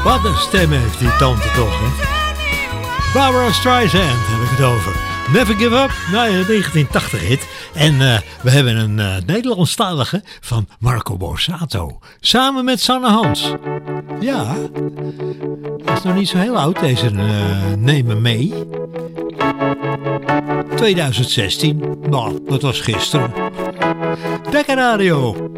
Wat een stem heeft die tante toch, hè? Barbara Streisand heb ik het over. Never Give Up, nou ja, 1980 hit. En we hebben een Nederlandstalige van Marco Borsato. Samen met Sanne Hans. Ja, dat is nog niet zo heel oud, deze Neem Me Mee. 2016, nou, dat was gisteren. Dekkerradio.